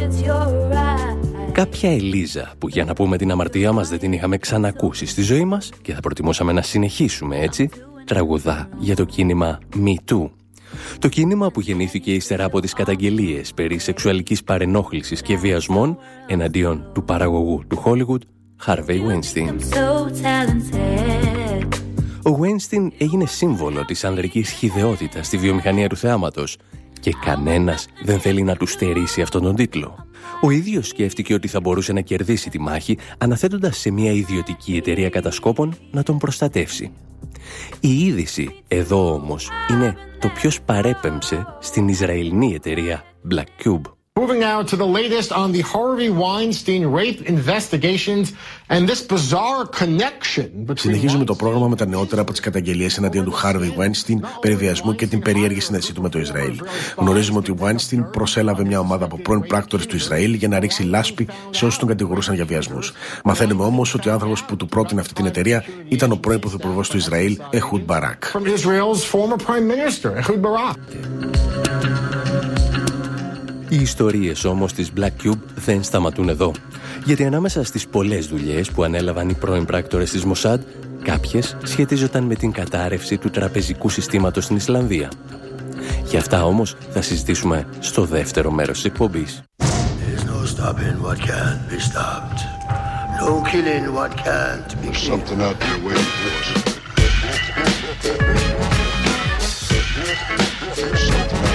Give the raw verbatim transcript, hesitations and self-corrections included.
Κάποια Ελίζα που, για να πούμε την αμαρτία μας, δεν την είχαμε ξανακούσει στη ζωή μας και θα προτιμούσαμε να συνεχίσουμε έτσι, τραγουδά για το κίνημα Me Too. Το κίνημα που γεννήθηκε ύστερα από τις καταγγελίες περί σεξουαλικής παρενόχλησης και βιασμών εναντίον του παραγωγού του Hollywood, Harvey Weinstein. Ο Weinstein έγινε σύμβολο της ανδρικής χυδαιότητας στη βιομηχανία του θεάματος και κανένας δεν θέλει να του στερήσει αυτόν τον τίτλο. Ο ίδιος σκέφτηκε ότι θα μπορούσε να κερδίσει τη μάχη αναθέτοντας σε μια ιδιωτική εταιρεία κατασκόπων να τον προστατεύσει. Η είδηση εδώ όμως είναι το ποιος παρέπεμψε στην Ισραηλινή εταιρεία Black Cube. Moving now to the latest on the Harvey Weinstein rape investigations and this bizarre connection between... Συνεχίζουμε το πρόγραμμα με τα νεότερα από τις καταγγελίες εναντίον του Harvey Weinstein περί βιασμού και την περίεργη σύνδεσή του με το Ισραήλ. Γνωρίζουμε ότι ο Weinstein προσέλαβε μια ομάδα από πρώην πράκτορες του Ισραήλ για να ρίξει λάσπη σε όσους τον κατηγορούσαν για βιασμούς. Μαθαίνουμε όμως ότι ο άνθρωπος που του πρότεινε αυτή την εταιρεία ήταν ο πρώην πρωθυπουργός του Ισραήλ, Ehud Barak. From Israel's former prime minister, Ehud Barak. Οι ιστορίες όμως της Black Cube δεν σταματούν εδώ. Γιατί ανάμεσα στις πολλές δουλειές που ανέλαβαν οι πρώην πράκτορες της Mossad, κάποιες σχετίζονταν με την κατάρρευση του τραπεζικού συστήματος στην Ισλανδία. Για αυτά όμως θα συζητήσουμε στο δεύτερο μέρος της εκπομπής. Something